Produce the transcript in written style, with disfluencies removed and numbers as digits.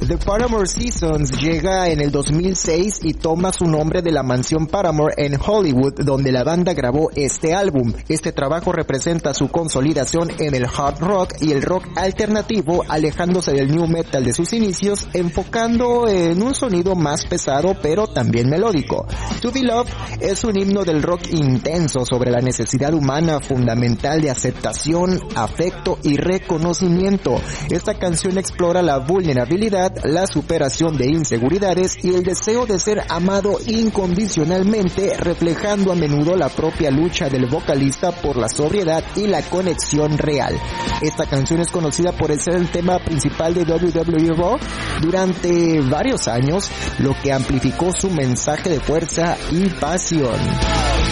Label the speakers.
Speaker 1: The Paramore Seasons llega en el 2006 y toma su nombre de la mansión Paramore en Hollywood, donde la banda grabó este álbum. Este trabajo representa su consolidación en el hard rock y el rock alternativo, alejándose del new metal de sus inicios, enfocando en un sonido más pesado pero también melódico. To Be Loved es un himno del rock intenso sobre la necesidad humana fundamental de aceptación, afecto y reconocimiento. Esta canción explora la vulnerabilidad, la superación de inseguridades y el deseo de ser amado incondicionalmente, reflejando a menudo la propia lucha del vocalista por la sobriedad y la conexión real. Esta canción es conocida por ser el tema principal de WWE Raw durante varios años, lo que amplificó su mensaje de fuerza y pasión.